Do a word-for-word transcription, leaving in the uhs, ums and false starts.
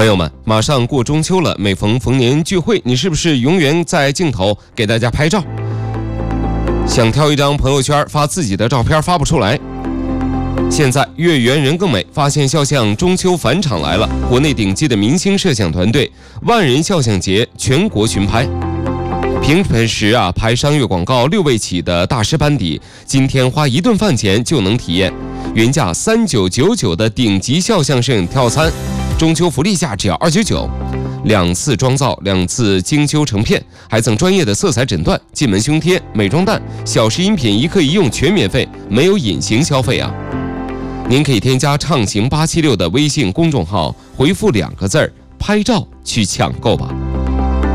朋友们，马上过中秋了，每逢逢年聚会，你是不是永远在镜头给大家拍照？想挑一张朋友圈发自己的照片发不出来。现在月圆人更美，发现肖像中秋返场来了，国内顶级的明星摄像团队万人肖像节全国巡拍。平时啊拍商业广告六位起的大师班底，今天花一顿饭钱就能体验原价三千九百九十九的顶级肖像摄影套餐，中秋福利价只要二百九十九，两次妆造，两次精修成片，还赠专业的色彩诊断、进门胸贴、美妆蛋、小食饮品一客一用全免费，没有隐形消费啊！您可以添加畅行八七六的微信公众号，回复两个字儿拍照去抢购吧。